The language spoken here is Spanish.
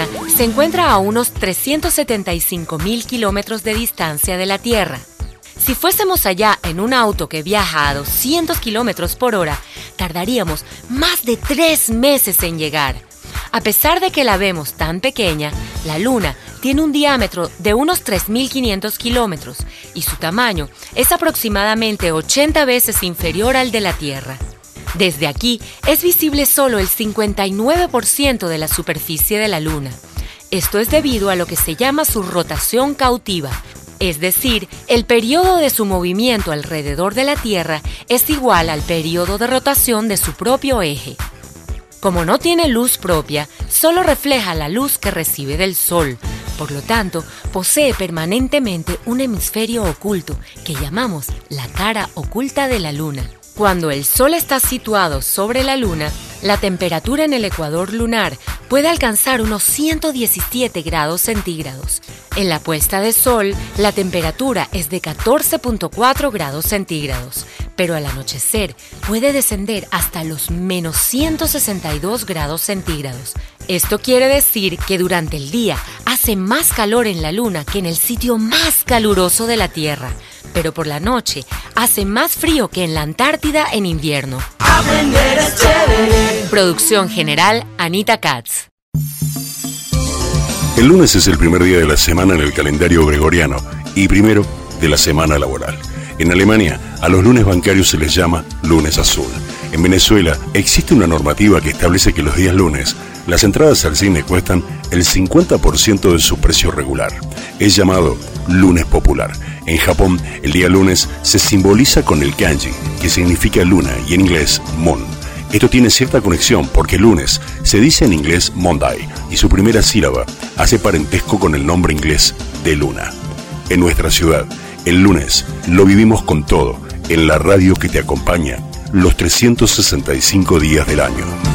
se encuentra a unos 375.000 kilómetros de distancia de la Tierra. Si fuésemos allá en un auto que viaja a 200 kilómetros por hora, tardaríamos más de 3 meses en llegar. A pesar de que la vemos tan pequeña, la Luna tiene un diámetro de unos 3.500 kilómetros y su tamaño es aproximadamente 80 veces inferior al de la Tierra. Desde aquí es visible solo el 59% de la superficie de la Luna. Esto es debido a lo que se llama su rotación cautiva, es decir, el periodo de su movimiento alrededor de la Tierra es igual al periodo de rotación de su propio eje. Como no tiene luz propia, solo refleja la luz que recibe del Sol. Por lo tanto, posee permanentemente un hemisferio oculto que llamamos la cara oculta de la Luna. Cuando el Sol está situado sobre la Luna, la temperatura en el ecuador lunar puede alcanzar unos 117 grados centígrados. En la puesta de sol, la temperatura es de 14.4 grados centígrados, pero al anochecer puede descender hasta los menos 162 grados centígrados. Esto quiere decir que durante el día hace más calor en la Luna que en el sitio más caluroso de la Tierra, pero por la noche hace más frío que en la Antártida en invierno. Aprender es chévere. Producción general, Anita Katz. El lunes es el primer día de la semana en el calendario gregoriano y primero de la semana laboral. En Alemania, a los lunes bancarios se les llama lunes azul. En Venezuela existe una normativa que establece que los días lunes las entradas al cine cuestan el 50% de su precio regular. Es llamado lunes popular. En Japón, el día lunes se simboliza con el kanji, que significa luna y en inglés moon. Esto tiene cierta conexión porque lunes se dice en inglés Monday y su primera sílaba hace parentesco con el nombre inglés de luna. En nuestra ciudad, el lunes lo vivimos con todo en la radio que te acompaña los 365 días del año.